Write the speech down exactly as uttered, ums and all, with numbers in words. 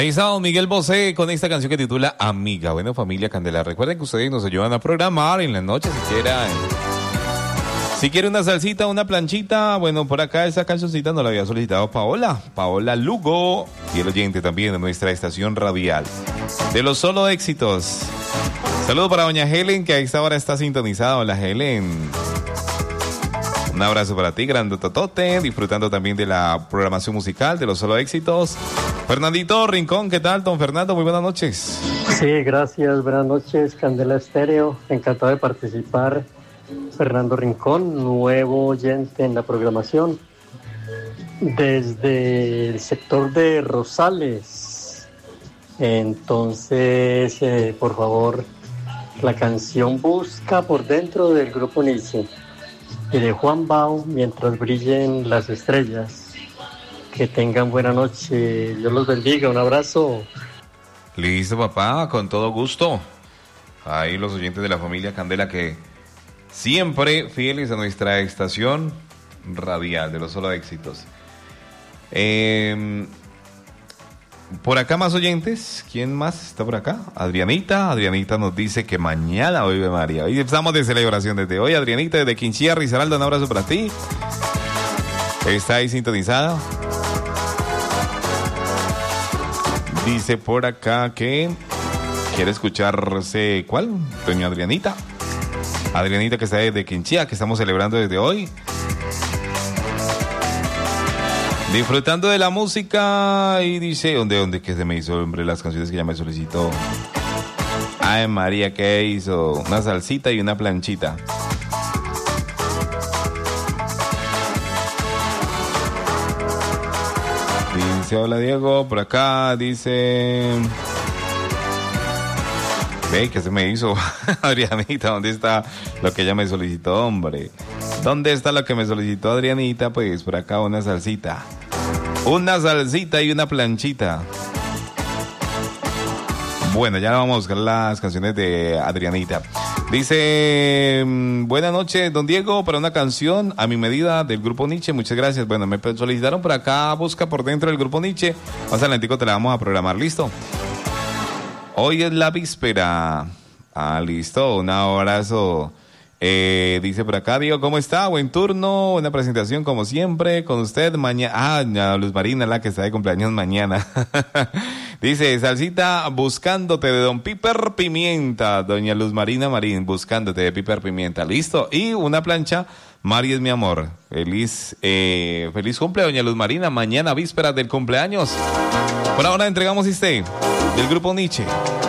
Ahí está don Miguel Bosé con esta canción que titula Amiga. Bueno, familia Candela, recuerden que ustedes nos ayudan a programar en la noche si quieran. Si quiere una salsita, una planchita, bueno, por acá esa cancioncita nos la había solicitado Paola. Paola Lugo, y el oyente también de nuestra estación radial. De los solo éxitos. Saludos para doña Helen, que a esta hora está sintonizada. Hola, Helen. Un abrazo para ti, grandototote, disfrutando también de la programación musical, de los solo éxitos. Fernandito Rincón, ¿qué tal, don Fernando? Muy buenas noches. Sí, gracias, buenas noches, Candela Estéreo. Encantado de participar. Fernando Rincón, nuevo oyente en la programación. Desde el sector de Rosales. Entonces, eh, por favor, la canción Busca por dentro del grupo Nietzsche. Y de Juan Bao, Mientras brillen las estrellas. Que tengan buena noche. Dios los bendiga. Un abrazo. Listo, papá, con todo gusto. Ahí los oyentes de la familia Candela que siempre fieles a nuestra estación radial de los solo éxitos. Eh, por acá más oyentes. ¿Quién más está por acá? Adrianita. Adrianita nos dice que mañana, hoy María. Hoy estamos de celebración desde hoy. Adrianita desde Quinchía, Risaralda, un abrazo para ti. Está ahí sintonizada. Dice por acá que quiere escucharse, ¿cuál? Doña Adrianita. Adrianita que está desde Quinchía, que estamos celebrando desde hoy. Disfrutando de la música y dice, ¿dónde, dónde que se me hizo, hombre, las canciones que ya me solicitó? Ay, María, ¿qué hizo? Una salsita y una planchita. Dice, hola Diego, por acá, dice... Hey, ¿qué se me hizo? Adrianita, ¿dónde está lo que ella me solicitó, hombre? ¿Dónde está lo que me solicitó Adrianita? Pues por acá una salsita. Una salsita y una planchita. Bueno, ya vamos a buscar las canciones de Adrianita. Dice, buenas noches, don Diego, para una canción a mi medida del grupo Nietzsche. Muchas gracias. Bueno, me solicitaron por acá, Busca por dentro del grupo Nietzsche. Más adelantico te la vamos a programar, ¿listo? Hoy es la víspera. Ah, listo, un abrazo. Eh, dice por acá, Diego, ¿cómo está? Buen turno, buena presentación como siempre, con usted mañana. Ah, doña Luz Marina, la que está de cumpleaños mañana. Dice, salsita Buscándote de don Piper Pimienta, doña Luz Marina Marín, Buscándote de Piper Pimienta, listo. Y una plancha, Mari es mi amor. Feliz, eh, feliz cumple, doña Luz Marina, mañana víspera del cumpleaños. Por ahora entregamos este, del grupo Nietzsche.